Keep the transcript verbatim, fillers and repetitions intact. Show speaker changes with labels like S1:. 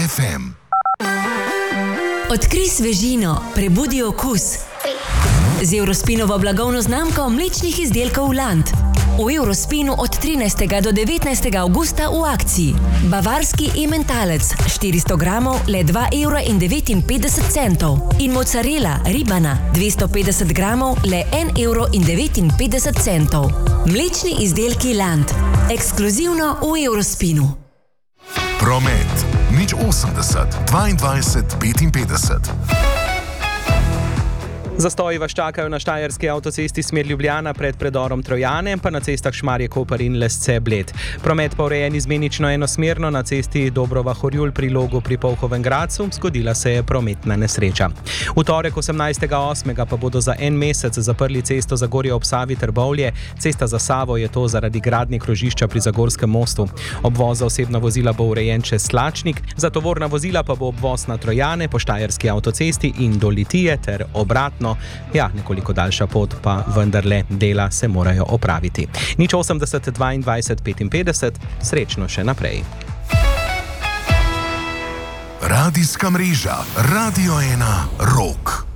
S1: ef em.
S2: Odkrij svežino, prebudi okus. Z Eurospinovo blagovno znamko mlečnih izdelkov Land. V Eurospinu od trinajstega do devetnajstega avgusta v akciji. Bavarski ementalec štiristo gramov le dva evra in devetinpetdeset centov in mozzarella ribana dvesto petdeset gramov le en evro in devetinpetdeset centov. Mlečni izdelki Land. Ekskluzivno v Eurospinu.
S1: Promet nič osemdeset dvaindvajset petinpetdeset.
S3: Zastoji vas čakajo na štajerski avtocesti smer Ljubljana pred predorom Trojane, pa na cestah Šmarje-Koper in Lesce-Bled. Promet pa urejen izmenično enosmerno na cesti Dobrova-Horjul pri Logu pri Polhovem Gradcu, zgodila se je prometna nesreča. V torek osemnajstega osmega pa bodo za en mesec zaprli cesto Zagorje ob Savi Trbovlje. Cesta za Savo je to zaradi gradnje krožišča pri Zagorskem mostu. Obvoz za osebna vozila bo urejen čez Slačnik, za tovorna vozila pa bo obvoz na Trojane po štajerski avtocesti in do Litije ter obratno. Ja, nekoliko daljša pot, pa vendarle dela se morajo opraviti. nič osemdeset dvaindvajset petinpetdeset, srečno še naprej.
S1: Radijska mreža Radio ena Rog.